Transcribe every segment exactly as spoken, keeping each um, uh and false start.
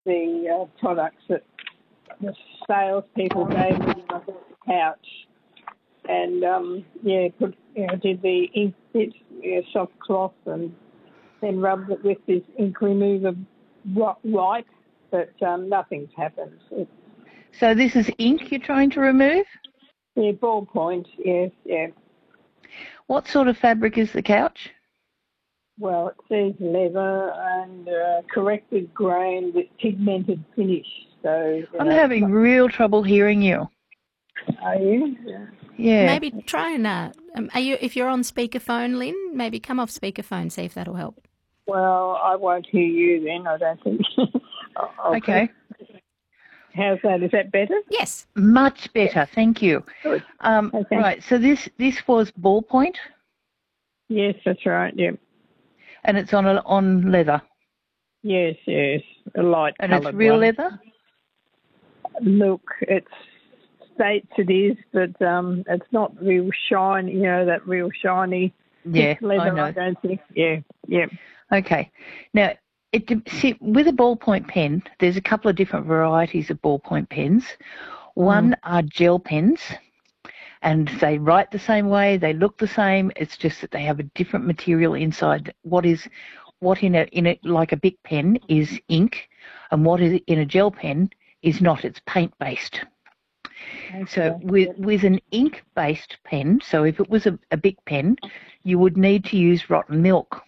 the uh, products that the salespeople gave me when I bought the couch. And, um, yeah, put, you know, did the ink bit, you know, soft cloth, and then rubbed it with this ink remover wipe, but um, nothing's happened. It's, So this is ink you're trying to remove? yeah, ballpoint, yes, yeah. What sort of fabric is the couch? Well, it says leather and uh, corrected grain with pigmented finish. So I'm know, having not... real trouble hearing you. Are you? Yeah. Yeah. Maybe try and, uh, um, are you, if you're on speakerphone, Lynn, maybe come off speakerphone, see if that'll help. Well, I won't hear you then, I don't think. Okay. How's that? Is that better? Yes. Much better, thank you. Good. Um, okay. Right, so this, this was ballpoint? Yes, that's right, yeah. And it's on a, on leather? Yes, yes, a light And coloured it's real one. leather? Look, it states it is, but um, it's not real shiny, you know, that real shiny yeah, leather, I know. I don't think. Yeah, yeah. Okay. Now, it, see, with a ballpoint pen, there's a couple of different varieties of ballpoint pens. One mm. are gel pens, and they write the same way, they look the same. It's just that they have a different material inside. What is, what in a in a like a big pen is ink, and what is in a gel pen is not. It's paint based. Okay. So with with an ink based pen, so if it was a, a big pen, you would need to use rotten milk.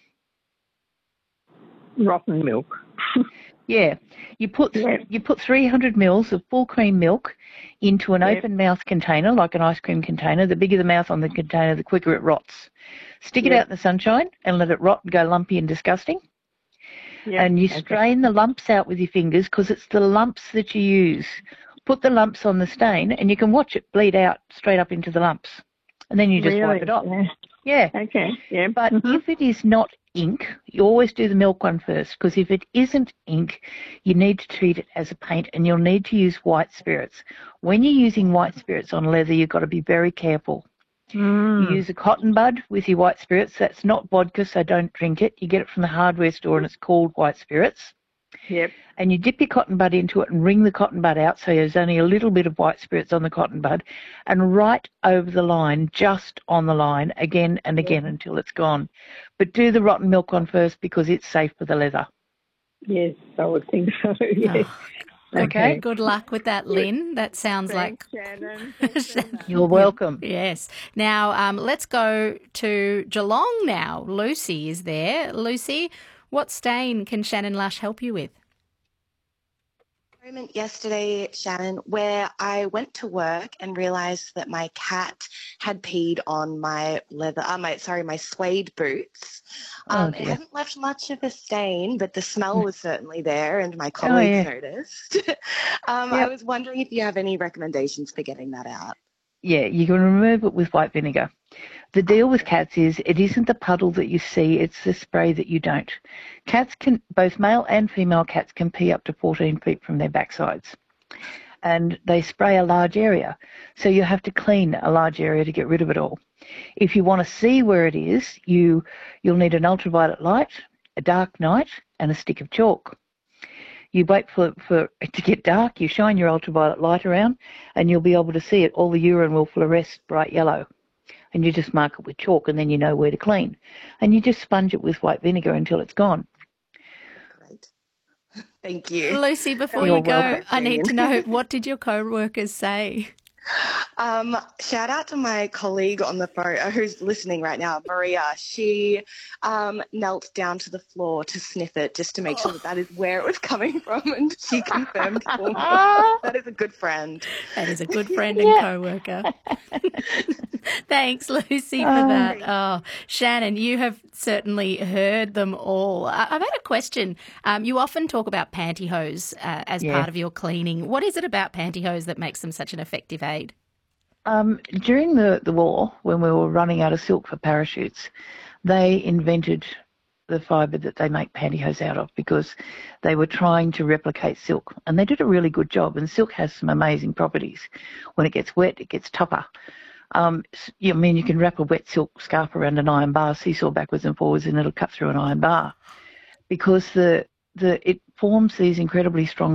Rotten milk. Yeah, you put yeah. you put three hundred mils of full cream milk into an yeah. open mouth container, like an ice cream container. The bigger the mouth on the container, the quicker it rots. Stick yeah. it out in the sunshine and let it rot and go lumpy and disgusting. Yeah. And you okay. strain the lumps out with your fingers, because it's the lumps that you use. Put the lumps on the stain and you can watch it bleed out straight up into the lumps. And then you just really? wipe it off. Yeah. Yeah. Okay. Yeah. But mm-hmm. if it is not ink, you always do the milk one first, because if it isn't ink, you need to treat it as a paint, and you'll need to use white spirits. When you're using white spirits on leather, you've got to be very careful. Mm. You use a cotton bud with your white spirits. That's not vodka, so don't drink it. You get it from the hardware store and it's called white spirits. Yep. And you dip your cotton bud into it and wring the cotton bud out, so there's only a little bit of white spirits on the cotton bud, and right over the line, just on the line, again and again, yep. until it's gone. But do the rotten milk one first, because it's safe for the leather. Yes, I would think so, yes. Oh, okay. Good luck with that, Lynn. That sounds Thanks, like... Shannon. Thanks so much. You're welcome. Yes. Now, um, let's go to Geelong now. Lucy is there. Lucy, what stain can Shannon Lush help you with? Moment yesterday, Shannon, where I went to work and realised that my cat had peed on my leather, uh, my sorry, my suede boots. Um, oh, it hasn't left much of a stain, but the smell was certainly there, and my colleagues oh, yeah. noticed. um, yep. I was wondering if you have any recommendations for getting that out. Yeah, you can remove it with white vinegar. The deal with cats is it isn't the puddle that you see, it's the spray that you don't. Cats can, both male and female cats can pee up to fourteen feet from their backsides. And they spray a large area. So you have to clean a large area to get rid of it all. If you want to see where it is, you, you'll need an ultraviolet light, a dark night, and a stick of chalk. You wait for, for it to get dark, you shine your ultraviolet light around, and you'll be able to see it. All the urine will fluoresce bright yellow. And you just mark it with chalk, and then you know where to clean. And you just sponge it with white vinegar until it's gone. Great. Thank you. Lucy, before You're you go, welcome. I need to know, what did your co-workers say? Um, shout out to my colleague on the phone uh, who's listening right now, Maria. She um, knelt down to the floor to sniff it just to make sure that that is where it was coming from, and she confirmed for me. That is a good friend. That is a good friend and co-worker. Thanks, Lucy, for oh. that. Oh, Shannon, you have certainly heard them all. I've had a question. Um, you often talk about pantyhose uh, as yeah. part of your cleaning. What is it about pantyhose that makes them such an effective aid? Um, during the, the war, when we were running out of silk for parachutes, they invented the fibre that they make pantyhose out of, because they were trying to replicate silk, and they did a really good job. And silk has some amazing properties. When it gets wet, it gets tougher. Um, I mean, you can wrap a wet silk scarf around an iron bar, seesaw backwards and forwards, and it'll cut through an iron bar, because the the it forms these incredibly strong